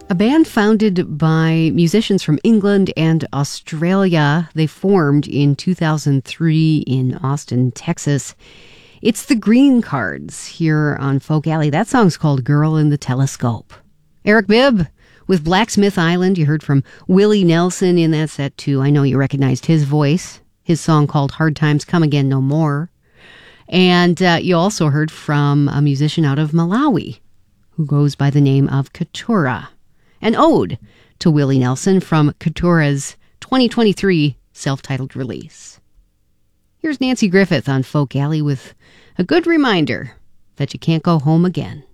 A band founded by musicians from England and Australia. They formed in 2003 in Austin, Texas. It's the Green Cards here on Folk Alley. That song's called Girl in the Telescope. Eric Bibb with Blacksmith Island. You heard from Willie Nelson in that set too. I know you recognized his voice. His song called Hard Times Come Again No More. And you also heard from a musician out of Malawi who goes by the name of Keturah. An ode to Willie Nelson from Keturah's 2023 self-titled release. Here's Nancy Griffith on Folk Alley with a good reminder that you can't go home again.